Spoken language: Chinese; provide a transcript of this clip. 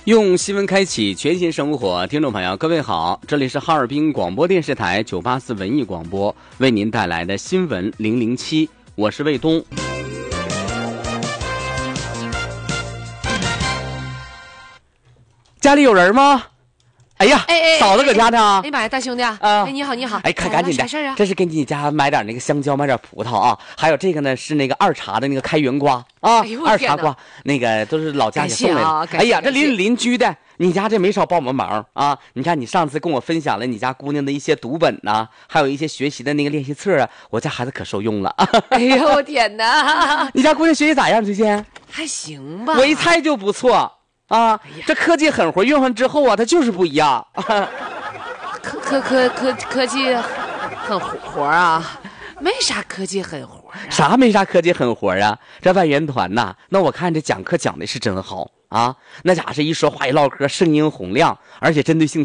用新闻开启全新生活，听众朋友，各位好，这里是哈尔滨广播电视台984文艺广播为您带来的新闻007，我是卫东。家里有人吗？哎呀，嫂子搁家呢啊！ 哎妈呀，大兄弟啊！你好，你好！ 哎，快赶紧的！ 啥事啊？ 这是给你家买点那个香蕉，买点葡萄啊，还有这个呢是那个二茶的那个开元瓜啊，二茶瓜那个都是老家给送来的。哎呀，这邻居的，你家这没少帮我们忙啊！你看你上次跟我分享了你家姑娘的一些读本呐，还有一些学习的那个练习册啊，我家孩子可受用了。 哎呦我天哪！ 你家姑娘学习咋样？最近还行吧？ 我一猜就不错。啊，这科技狠活用上之后啊，它就是不一样。 科技狠活啊？没啥科技狠活啊。 啥没啥科技狠活啊？这外援团呐，那我看这讲课讲的是真好啊，那家是一说话一唠嗑，声音洪亮，而且针对性